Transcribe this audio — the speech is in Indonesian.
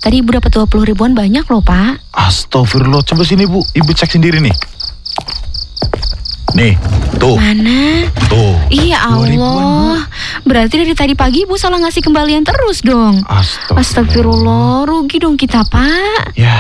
Tadi ibu dapat 20 ribuan banyak loh, Pak. Astagfirullah, coba sini Bu, ibu cek sendiri nih. Nih, tuh. Mana? Tuh. Iya 2 ribuan, Allah. Berarti dari tadi pagi ibu salah ngasih kembalian terus dong. Bu. Astagfirullah, rugi dong kita, Pak. Ya.